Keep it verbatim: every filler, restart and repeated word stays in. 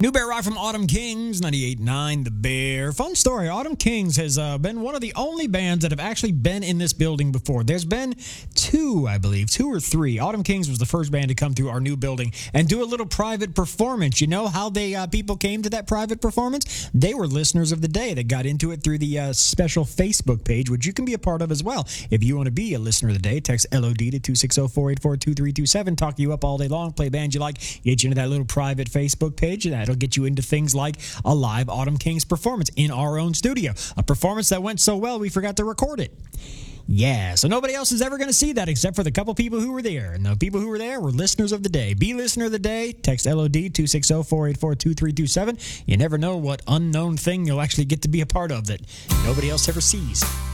New Bear Rock from Autumn Kings, ninety-eight point nine The Bear. Fun story, Autumn Kings has uh, been one of the only bands that have actually been in this building before. There's been two, I believe, two or three. Autumn Kings was the first band to come through our new building and do a little private performance. You know how they uh, people came to that private performance? They were listeners of the day that got into it through the uh, special Facebook page, which you can be a part of as well. If you want to be a listener of the day, text L O D to two six zero, four eight four, two three two seven. Talk you up all day long, play bands you like, get you into that little private Facebook page, and that'll get you into things like a live Autumn Kings performance in our own studio. A performance that went so well we forgot to record it. Yeah, so nobody else is ever going to see that except for the couple people who were there. And the people who were there were listeners of the day. Be listener of the day. Text L O D two six zero, four eight four, two three two seven. You never know what unknown thing you'll actually get to be a part of that nobody else ever sees.